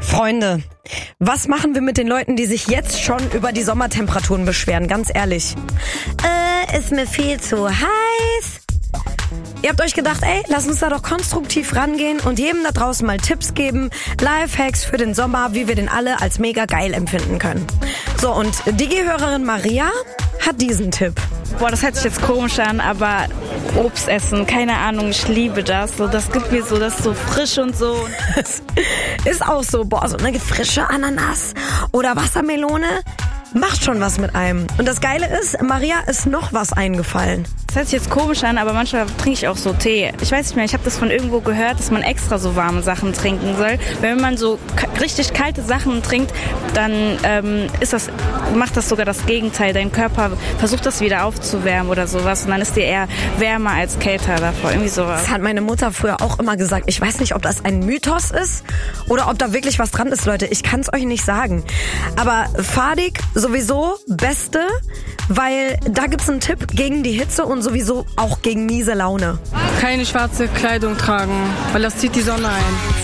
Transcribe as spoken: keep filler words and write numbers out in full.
Freunde, was machen wir mit den Leuten, die sich jetzt schon über die Sommertemperaturen beschweren? Ganz ehrlich. Äh, ist mir viel zu heiß. Ihr habt euch gedacht, ey, lass uns da doch konstruktiv rangehen und jedem da draußen mal Tipps geben, Lifehacks für den Sommer, wie wir den alle als mega geil empfinden können. So, und Digi-Hörerin Maria hat diesen Tipp. Boah, das hört sich jetzt komisch an, aber Obst essen, keine Ahnung, ich liebe das. So, das gibt mir so, das ist so frisch und so. Das ist auch so, boah, so eine frische Ananas oder Wassermelone macht schon was mit einem. Und das Geile ist, Maria ist noch was eingefallen. Das hört sich jetzt komisch an, aber manchmal trinke ich auch so Tee. Ich weiß nicht mehr, ich habe das von irgendwo gehört, dass man extra so warme Sachen trinken soll. Wenn man so k- richtig kalte Sachen trinkt, dann ähm, ist das, macht das sogar das Gegenteil. Dein Körper versucht das wieder aufzuwärmen oder sowas und dann ist dir eher wärmer als kälter davor. Irgendwie sowas. Das hat meine Mutter früher auch immer gesagt. Ich weiß nicht, ob das ein Mythos ist oder ob da wirklich was dran ist, Leute. Ich kann es euch nicht sagen. Aber fadig sowieso Beste, weil da gibt's einen Tipp gegen die Hitze und sowieso auch gegen miese Laune. Keine schwarze Kleidung tragen, weil das zieht die Sonne ein.